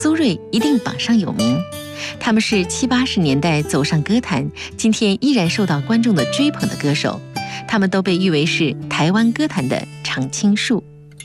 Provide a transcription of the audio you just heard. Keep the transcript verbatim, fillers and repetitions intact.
苏芮一定榜上有名。他们是七八十年代走上歌坛，今天依然受到观众的追捧的歌手。他们都被誉为是台湾歌坛的常青树。